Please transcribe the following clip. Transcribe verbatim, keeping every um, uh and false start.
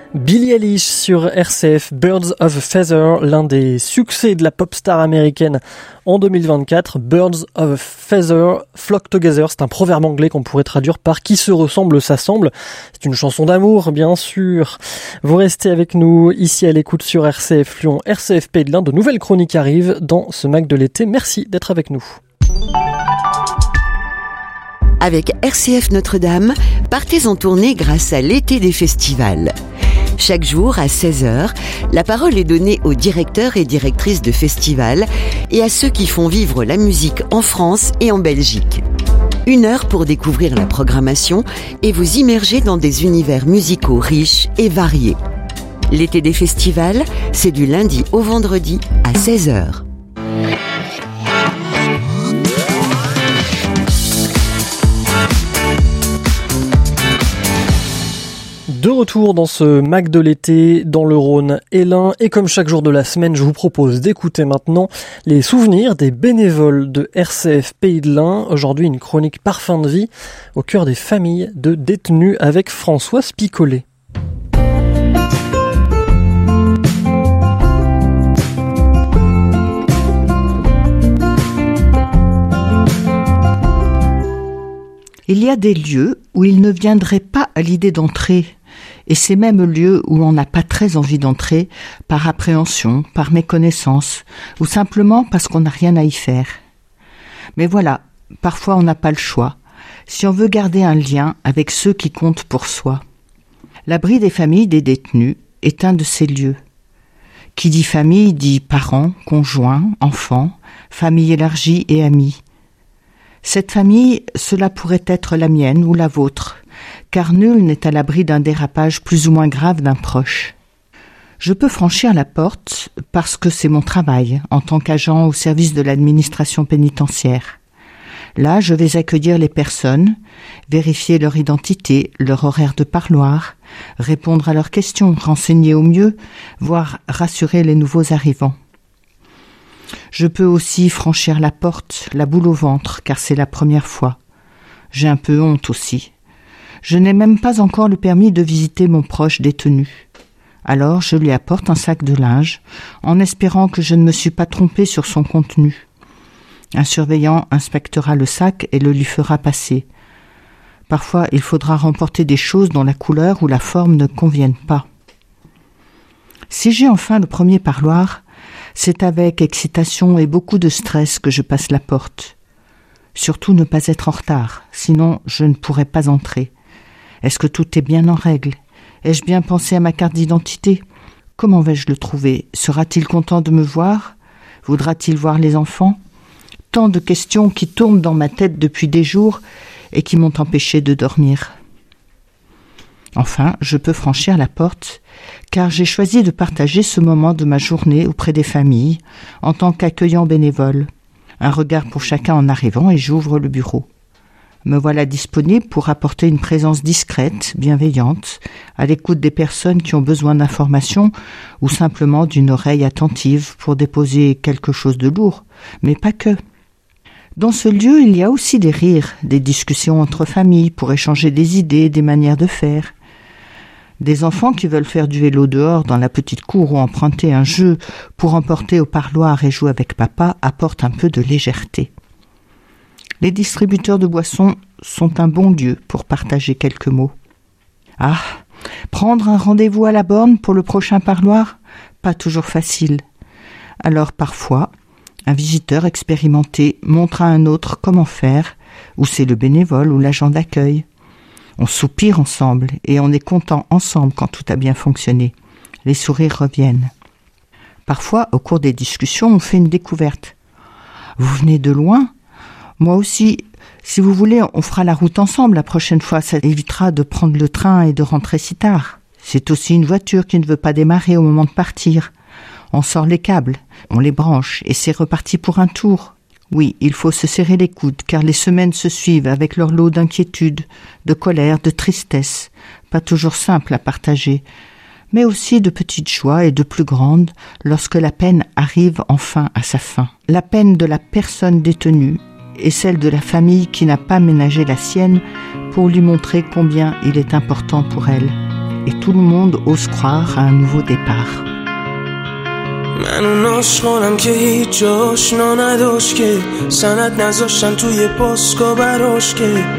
Billie Eilish sur R C F, Birds of a Feather, l'un des succès de la pop star américaine en deux mille vingt-quatre. Birds of a Feather flock together, c'est un proverbe anglais qu'on pourrait traduire par qui se ressemble s'assemble. C'est une chanson d'amour, bien sûr. Vous restez avec nous ici à l'écoute sur R C F Lyon, R C F Pays de l'Ain. De nouvelles chroniques arrivent dans ce Mac de l'été. Merci d'être avec nous. Avec R C F Notre-Dame, partez en tournée grâce à l'été des festivals. Chaque jour, à seize heures, la parole est donnée aux directeurs et directrices de festivals et à ceux qui font vivre la musique en France et en Belgique. Une heure pour découvrir la programmation et vous immerger dans des univers musicaux riches et variés. L'été des festivals, c'est du lundi au vendredi à seize heures. De retour dans ce Mac de l'été, dans le Rhône et l'Ain, et comme chaque jour de la semaine, je vous propose d'écouter maintenant les souvenirs des bénévoles de R C F Pays de l'Ain. Aujourd'hui, une chronique parfum de vie au cœur des familles de détenus avec Françoise Picolet. Il y a des lieux où il ne viendrait pas à l'idée d'entrer. Et ces mêmes lieux où on n'a pas très envie d'entrer, par appréhension, par méconnaissance, ou simplement parce qu'on n'a rien à y faire. Mais voilà, parfois on n'a pas le choix, si on veut garder un lien avec ceux qui comptent pour soi. L'abri des familles des détenus est un de ces lieux. Qui dit famille dit parents, conjoints, enfants, famille élargie et amis. Cette famille, cela pourrait être la mienne ou la vôtre, car nul n'est à l'abri d'un dérapage plus ou moins grave d'un proche. Je peux franchir la porte parce que c'est mon travail en tant qu'agent au service de l'administration pénitentiaire. Là, je vais accueillir les personnes, vérifier leur identité, leur horaire de parloir, répondre à leurs questions, renseigner au mieux, voire rassurer les nouveaux arrivants. Je peux aussi franchir la porte, la boule au ventre, car c'est la première fois. J'ai un peu honte aussi. Je n'ai même pas encore le permis de visiter mon proche détenu. Alors je lui apporte un sac de linge, en espérant que je ne me suis pas trompée sur son contenu. Un surveillant inspectera le sac et le lui fera passer. Parfois, il faudra remporter des choses dont la couleur ou la forme ne conviennent pas. Si j'ai enfin le premier parloir, c'est avec excitation et beaucoup de stress que je passe la porte. Surtout ne pas être en retard, sinon je ne pourrai pas entrer. Est-ce que tout est bien en règle ? Ai-je bien pensé à ma carte d'identité ? Comment vais-je le trouver ? Sera-t-il content de me voir ? Voudra-t-il voir les enfants ? Tant de questions qui tournent dans ma tête depuis des jours et qui m'ont empêché de dormir. Enfin, je peux franchir la porte, car j'ai choisi de partager ce moment de ma journée auprès des familles, en tant qu'accueillant bénévole. Un regard pour chacun en arrivant et j'ouvre le bureau. Me voilà disponible pour apporter une présence discrète, bienveillante, à l'écoute des personnes qui ont besoin d'informations ou simplement d'une oreille attentive pour déposer quelque chose de lourd, mais pas que. Dans ce lieu, il y a aussi des rires, des discussions entre familles pour échanger des idées, des manières de faire. Des enfants qui veulent faire du vélo dehors dans la petite cour ou emprunter un jeu pour emporter au parloir et jouer avec papa apportent un peu de légèreté. Les distributeurs de boissons sont un bon lieu pour partager quelques mots. Ah, prendre un rendez-vous à la borne pour le prochain parloir ? Pas toujours facile. Alors parfois, un visiteur expérimenté montre à un autre comment faire, ou c'est le bénévole ou l'agent d'accueil. On soupire ensemble et on est content ensemble quand tout a bien fonctionné. Les sourires reviennent. Parfois, au cours des discussions, on fait une découverte. Vous venez de loin ? Moi aussi, si vous voulez, on fera la route ensemble la prochaine fois. Ça évitera de prendre le train et de rentrer si tard. C'est aussi une voiture qui ne veut pas démarrer au moment de partir. On sort les câbles, on les branche et c'est reparti pour un tour. Oui, il faut se serrer les coudes car les semaines se suivent avec leur lot d'inquiétude, de colère, de tristesse, pas toujours simple à partager, mais aussi de petites joies et de plus grandes lorsque la peine arrive enfin à sa fin. La peine de la personne détenue et celle de la famille qui n'a pas ménagé la sienne pour lui montrer combien il est important pour elle. et tout le monde ose croire à un nouveau départ. من اون عاشقانم که هیچ آشنا نداشت که سند نذاشتن توی پاسکا براش که